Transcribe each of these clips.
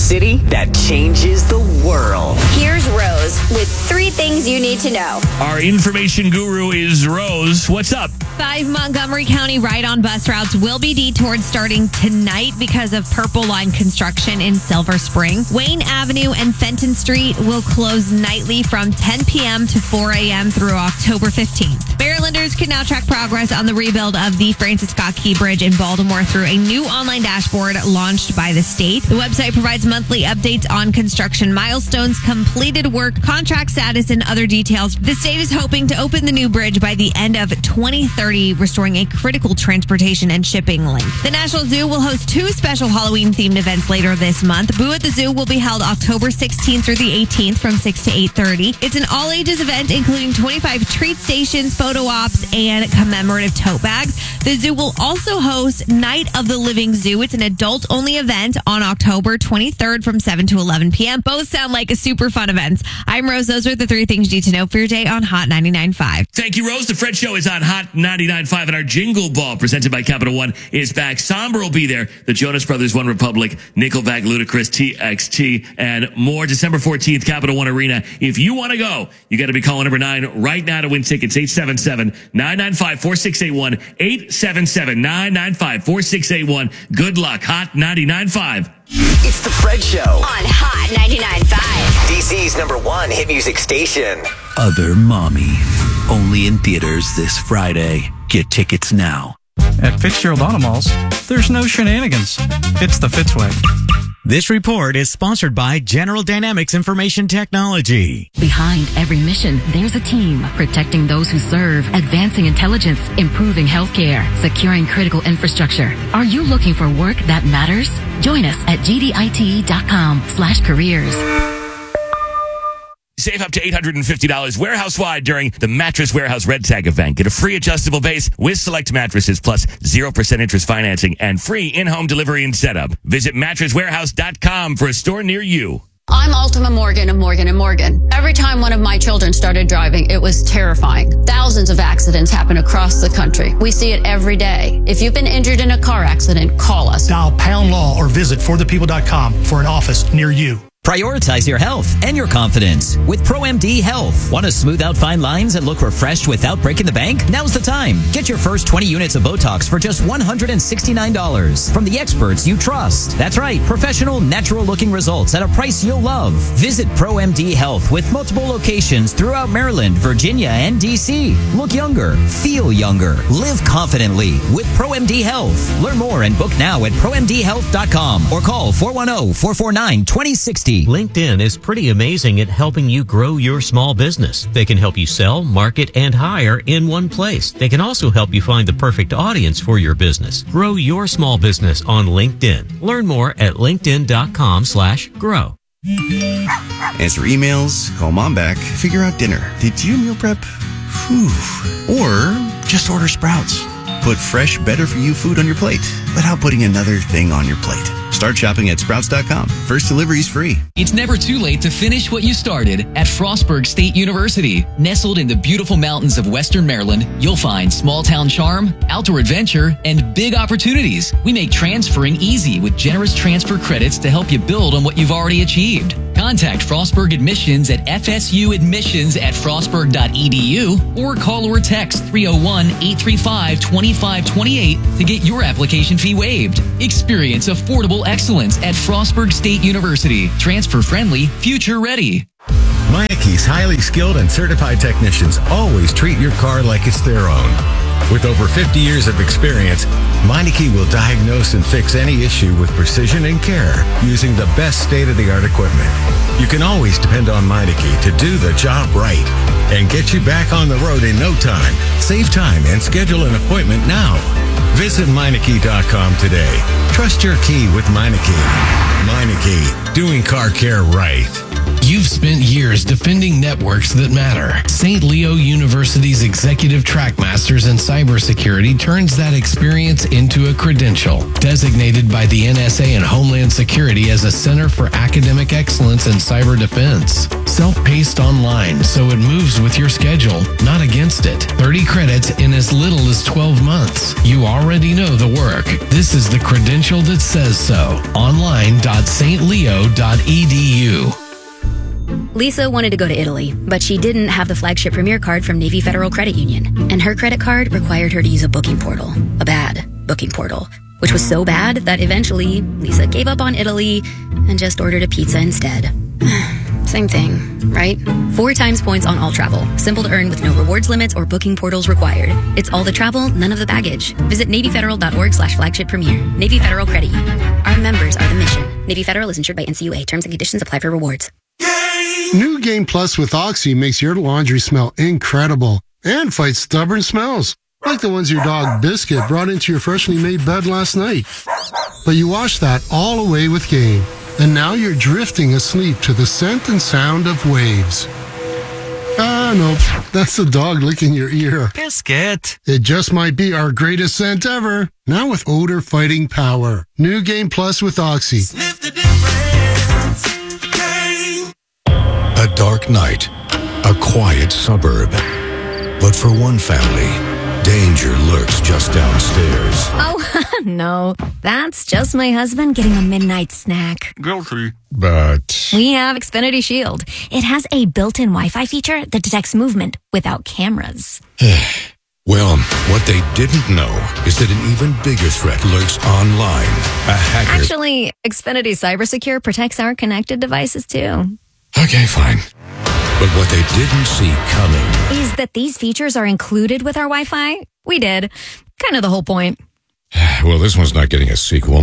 city that changes the world. Here's Rose with 3 things you need to know. Our information guru is Rose. What's up? 5 Montgomery County ride-on bus routes will be detoured starting tonight because of Purple Line construction in Silver Spring. Wayne Avenue and Fenton Street will close nightly from 10 p.m. to 4 a.m. through October 15th. Marylanders can now track progress on the rebuild of the Francis Scott Key Bridge in Baltimore through a new online dashboard launched by the state. The website provides monthly updates on construction milestones, completed work, contract status, and other details. The state is hoping to open the new bridge by the end of 2030, restoring a critical transportation and shipping link. The National Zoo will host 2 special Halloween-themed events later this month. Boo at the Zoo will be held October 16th through the 18th from 6 to 8:30. It's an all-ages event, including 25 treat stations, photo ops, and commemorative tote bags. The zoo will also host Night of the Living Zoo. It's an adult-only event on October 23rd from 7 to 11 p.m. Both sound like a super fun events. I'm Rose. Those are the 3 things you need to know for your day on Hot 99.5. Thank you, Rose. The Fred Show is on Hot 99.5, and our Jingle Ball, presented by Capital One, is back. Somber will be there. The Jonas Brothers, One Republic, Nickelback, Ludacris, TXT, and more. December 14th, Capital One Arena. If you want to go, you got to be calling number 9 right now to win tickets. 877-995-4681. 877-995-4681. Good luck. Hot 99.5. It's the Fred Show On Hot 99.5. DC's #1 hit music station. Other Mommy. Only in theaters this Friday. Get tickets now. At Fitzgerald Automalls, there's no shenanigans. It's the Fitzway. This report is sponsored by General Dynamics Information Technology. Behind every mission, there's a team protecting those who serve, advancing intelligence, improving healthcare, securing critical infrastructure. Are you looking for work that matters? Join us at gdit.com/careers. Save up to $850 warehouse-wide during the Mattress Warehouse Red Tag event. Get a free adjustable base with select mattresses plus 0% interest financing and free in-home delivery and setup. Visit mattresswarehouse.com for a store near you. I'm Ultima Morgan of Morgan & Morgan. Every time one of my children started driving, it was terrifying. Thousands of accidents happen across the country. We see it every day. If you've been injured in a car accident, call us. Dial # law or visit forthepeople.com for an office near you. Prioritize your health and your confidence with ProMD Health. Want to smooth out fine lines and look refreshed without breaking the bank? Now's the time. Get your first 20 units of Botox for just $169 from the experts you trust. That's right, professional, natural-looking results at a price you'll love. Visit ProMD Health with multiple locations throughout Maryland, Virginia, and D.C. Look younger, feel younger, live confidently with ProMD Health. Learn more and book now at ProMDHealth.com or call 410-449-2060. LinkedIn is pretty amazing at helping you grow your small business. They can help you sell, market, and hire in one place. They can also help you find the perfect audience for your business. Grow your small business on LinkedIn. Learn more at linkedin.com/grow. Answer emails, call mom back, figure out dinner. Did you meal prep? Whew. Or just order Sprouts. Put fresh, better-for-you food on your plate without putting another thing on your plate. Start shopping at Sprouts.com. First delivery is free. It's never too late to finish what you started at Frostburg State University. Nestled in the beautiful mountains of Western Maryland, you'll find small-town charm, outdoor adventure, and big opportunities. We make transferring easy with generous transfer credits to help you build on what you've already achieved. Contact Frostburg Admissions at fsuadmissions@frostburg.edu or call or text 301-835-2528 to get your application fee waived. Experience affordable excellence at Frostburg State University. Transfer friendly, future ready. Meineke's highly skilled and certified technicians always treat your car like it's their own. With over 50 years of experience, Meineke will diagnose and fix any issue with precision and care using the best state-of-the-art equipment. You can always depend on Meineke to do the job right and get you back on the road in no time. Save time and schedule an appointment now. Visit Meineke.com today. Trust your key with Meineke. Meineke, doing car care right. You've spent years defending networks that matter. St. Leo University's Executive Track Masters in Cybersecurity turns that experience into a credential. Designated by the NSA and Homeland Security as a Center for Academic Excellence in Cyber Defense. Self-paced online, so it moves with your schedule, not against it. 30 credits in as little as 12 months. You already know the work. This is the credential that says so. Online online.stleo.edu. Lisa wanted to go to Italy, but she didn't have the flagship Premier card from Navy Federal Credit Union, and her credit card required her to use a booking portal, a bad booking portal, which was so bad that eventually Lisa gave up on Italy and just ordered a pizza instead. Same thing, right? 4 times points on all travel. Simple to earn with no rewards limits or booking portals required. It's all the travel, none of the baggage. Visit NavyFederal.org/flagship premier. Navy Federal Credit Union. Our members are the mission. Navy Federal is insured by NCUA. Terms and conditions apply for rewards. New Game Plus with Oxy makes your laundry smell incredible and fights stubborn smells, like the ones your dog Biscuit brought into your freshly made bed last night. But you washed that all away with Game, and now you're drifting asleep to the scent and sound of waves. No, that's the dog licking your ear. Biscuit. It just might be our greatest scent ever, now with odor fighting power. New Game Plus with Oxy. Sniff the difference. A dark night, a quiet suburb. But for one family, danger lurks just downstairs. Oh, no. That's just my husband getting a midnight snack. Guilty. But We have Xfinity Shield. It has a built-in Wi-Fi feature that detects movement without cameras. well, what they didn't know is that an even bigger threat lurks online. A hacker. Actually, Xfinity CyberSecure protects our connected devices too. Okay, fine. But what they didn't see coming Is that these features are included with our Wi-Fi? We did. Kind of the whole point. Well, this one's not getting a sequel.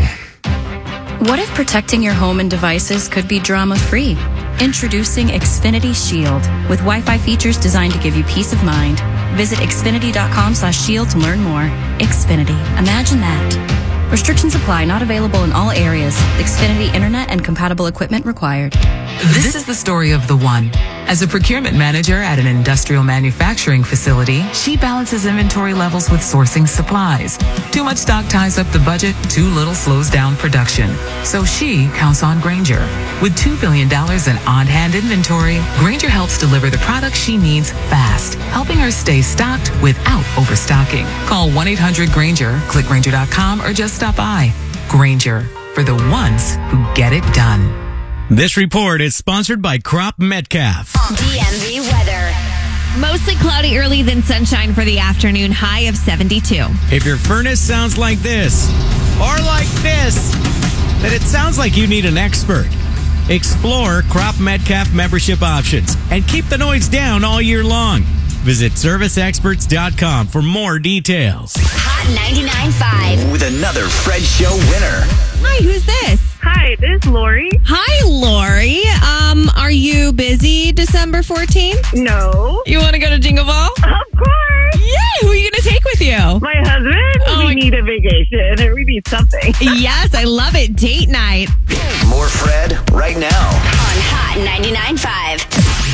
What if protecting your home and devices could be drama-free? Introducing Xfinity Shield with Wi-Fi features designed to give you peace of mind. Visit xfinity.com/shield to learn more. Xfinity. Imagine that. Restrictions apply. Not available in all areas. Xfinity Internet and compatible equipment required. This is the story of the one. As a procurement manager at an industrial manufacturing facility, she balances inventory levels with sourcing supplies. Too much stock ties up the budget, too little slows down production. So she counts on Grainger. With $2 billion in on-hand inventory, Grainger helps deliver the products she needs fast, helping her stay stocked without overstocking. Call 1-800-GRAINGER, click Grainger.com, or just stop by. Grainger, for the ones who get it done. This report is sponsored by Crop Metcalf. DMV weather. Mostly cloudy early, then sunshine for the afternoon, high of 72. If your furnace sounds like this, or like this, then it sounds like you need an expert. Explore Crop Metcalf membership options and keep the noise down all year long. Visit serviceexperts.com for more details. Hot 99.5. With another Fred Show winner. Hi, who's this? Hi, this is Lori. Hi, Lori. Are you busy December 14th? No. You want to go to Jingle Ball? Of course. Yay! Who are you going to take with you? My husband. We need a vacation. We need something. Yes, I love it. Date night. More Fred right now. On Hot 99.5.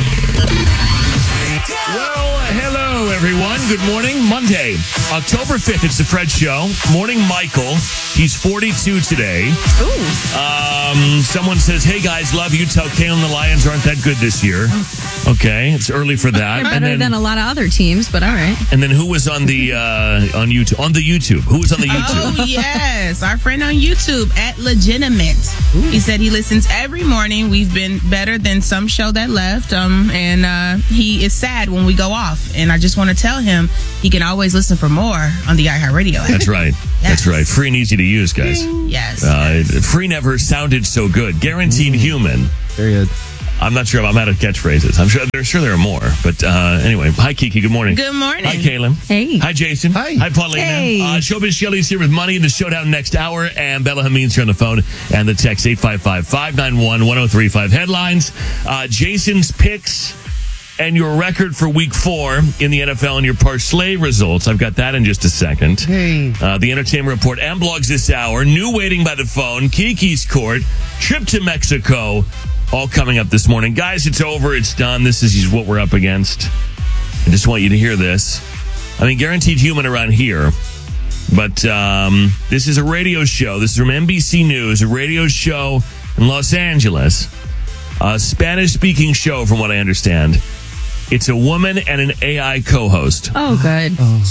Well, hello, everyone. Good morning. Monday, October 5th. It's the Fred Show. Morning, Michael. He's 42 today. Ooh. Someone says, hey, guys, love you. Tell Kalen the Lions aren't that good this year. Okay, it's early for that. They're better than a lot of other teams, but all right. And then who was on the on YouTube? On the YouTube. Who was on the YouTube? Oh, yes. Our friend on YouTube, @Legitimate. He said he listens every morning. We've been better than some show that left. And he is sad when we go off. And I just want to tell him he can always listen for more on the iHeartRadio app. That's right. That's right. Free and easy to use, guys. Yes. Free never sounded so good. Guaranteed human. Very good. I'm not sure. I'm out of catchphrases. I'm sure there are more. But anyway, hi, Kiki. Good morning. Good morning. Hi, Kaylin. Hey. Hi, Jason. Hi. Hi, Paulina. Hey. Showbiz Shelly's here with Money in the Showdown next hour. And Bella Hameen's here on the phone. And the text 855-591-1035. Headlines. Jason's picks and your record for week 4 in the NFL and your parlay results. I've got that in just a second. Hey. The Entertainment Report and blogs this hour. New waiting by the phone. Kiki's court. Trip to Mexico. All coming up this morning. Guys, it's over. It's done. This is what we're up against. I just want you to hear this. I mean, guaranteed human around here. But this is a radio show. This is from NBC News, a radio show in Los Angeles. A Spanish-speaking show, from what I understand. It's a woman and an AI co-host. Oh, good.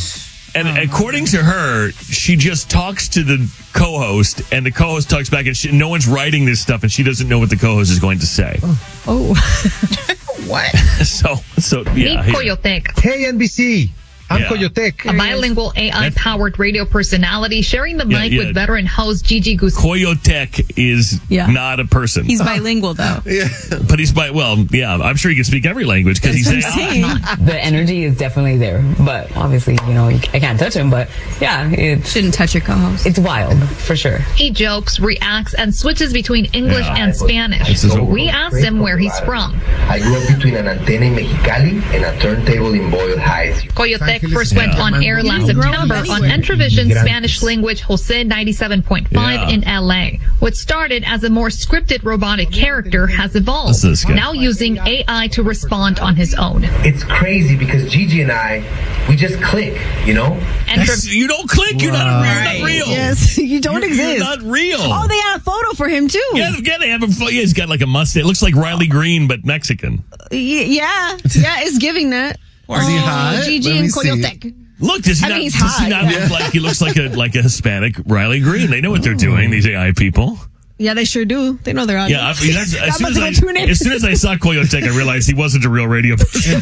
And according to her, she just talks to the co-host, and the co-host talks back, and no one's writing this stuff, and she doesn't know what the co-host is going to say. Oh. What? So yeah. Meet Coyotec. Hey, NBC. I'm Yeah. Coyotec. A bilingual AI-powered radio personality sharing the mic yeah. with veteran host Gigi Guzman. Coyotec is not a person. He's bilingual, though. But he's I'm sure he can speak every language because he's AI. The energy is definitely there, but obviously, I can't touch him. But yeah, it shouldn't touch your co-host. It's wild for sure. He jokes, reacts, and switches between English Yeah. and Spanish. This is We asked him where he's from. I grew up between an antenna in Mexicali and a turntable in Boyle Heights. Coyotec first went on air last September on Entravision Spanish language Jose 97.5 in LA. What started as a more scripted robotic character has evolved, now using AI to respond on his own. It's crazy because Gigi and I, we just click, You don't click. You're not real. Yes, you don't exist. You're not real. Oh, they had a photo for him, too. Yeah, they have a photo. Yeah, he's got like a mustache. It looks like Riley Green, but Mexican. Yeah, it's giving that. Is he hot? Gigi Let me and see. Coyotec. Look, does he he's not hot. look like he looks like a Hispanic Riley Green? They know what they're doing, these AI people. Yeah, they sure do. They know they're Yeah, audience. as soon as I saw Coyotec, I realized he wasn't a real radio person.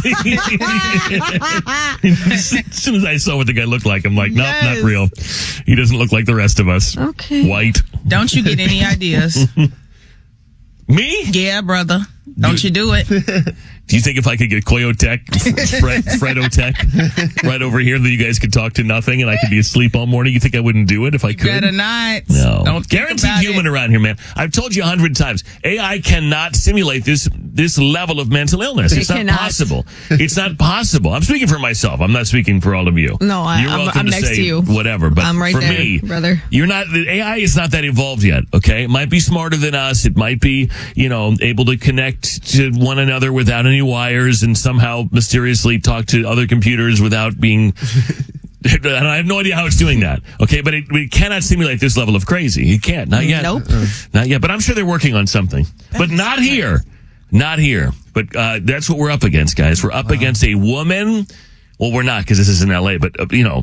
As soon as I saw what the guy looked like, I'm like, nope, not real. He doesn't look like the rest of us. Okay. White. Don't you get any ideas? Me? Yeah, brother. Don't you do it. Do you think if I could get Coyotec, Fredotec, right over here, that you guys could talk to nothing and I could be asleep all morning? You think I wouldn't do it if I could? Better not. No. Don't think Guaranteed about human around here, man. I've told you 100 times. AI cannot simulate this level of mental illness. It's not possible. It's not possible. I'm speaking for myself. I'm not speaking for all of you. No, You're welcome I'm to next say to you. whatever. But I'm right for there, me, brother. you're not. The AI is not that evolved yet. Okay, it might be smarter than us. It might be, able to connect to one another without any wires and somehow mysteriously talk to other computers without being. And I have no idea how it's doing that. Okay, but it cannot simulate this level of crazy. It can't. Not yet. Nope. Not yet. But I'm sure they're working on something. But not here. Not here. But that's what we're up against, guys. We're up against a woman. Well, we're not because this is in LA. But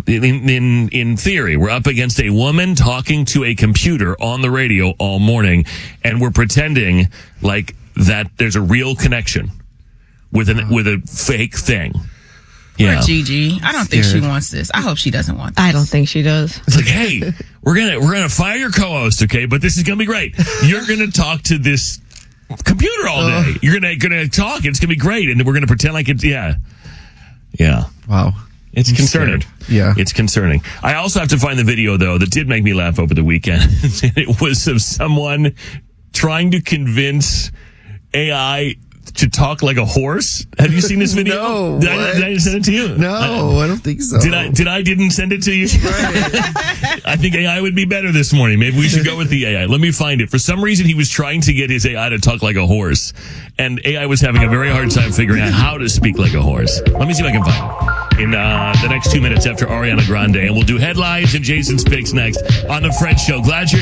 in theory, we're up against a woman talking to a computer on the radio all morning, and we're pretending like that there's a real connection with a fake thing. Poor Gigi. I don't think she wants this. I hope she doesn't want this. I don't think she does. It's like, hey, we're gonna fire your co-host, okay? But this is gonna be great. You're gonna talk to this computer all day. You're gonna talk. It's gonna be great, and we're gonna pretend like it's yeah. Wow. It's concerning. Scared. Yeah. It's concerning. I also have to find the video, though, that did make me laugh over the weekend. It was of someone trying to convince AI to talk like a horse. Have you seen this video? No. Did I send it to you? No, I don't think so. Did I didn't send it to you? I think AI would be better this morning. Maybe we should go with the AI. Let me find it. For some reason, he was trying to get his AI to talk like a horse. And AI was having a very hard time figuring out how to speak like a horse. Let me see if I can find it in the next 2 minutes after Ariana Grande. And we'll do headlines and Jason's picks next on The Fred Show. Glad you're